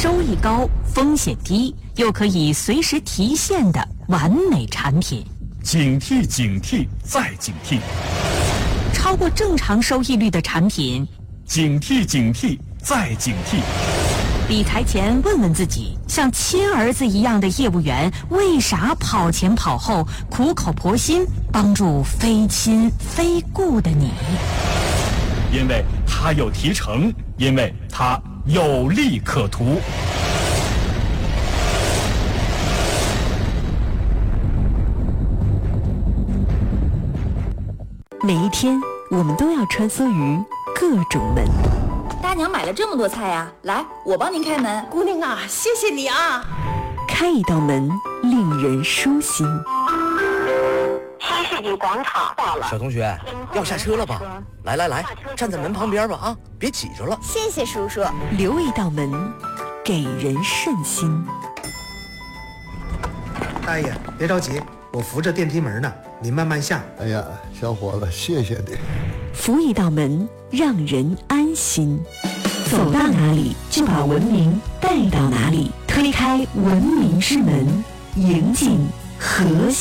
收益高、风险低，又可以随时提现的完美产品。 警惕警惕再警惕， 超过正常收益率的产品， 警惕警惕再警惕。 理财前问问自己，像亲儿子一样的业务员为啥跑前跑后，苦口婆心帮助非亲非故的你？ 因为他有提成，因为他有利可图。 每一天，我们都要穿梭于各种门。 大娘买了这么多菜呀，来，我帮您开门。 姑娘啊，谢谢你啊！ 开一道门，令人舒心。 新世纪广场到了， 小同学，要下车了吧？来来来，站在门旁边吧啊，别挤着了。 谢谢叔叔。 留一道门，给人顺心。 大爷，别着急，我扶着电梯门呢，您慢慢下。 哎呀，小伙子，谢谢你。 扶一道门，让人安心。走到哪里，就把文明带到哪里。推开文明之门，迎进和谐。